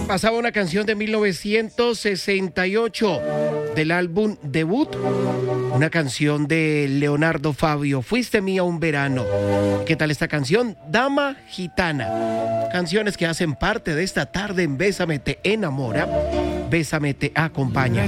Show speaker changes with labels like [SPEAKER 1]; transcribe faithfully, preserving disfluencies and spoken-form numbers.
[SPEAKER 1] Pasaba una canción de mil novecientos sesenta y ocho del álbum Debut, una canción de Leonardo Fabio, Fuiste mía un verano. ¿Qué tal esta canción? Dama Gitana. Canciones que hacen parte de esta tarde en Bésame te enamora, Bésame te acompaña.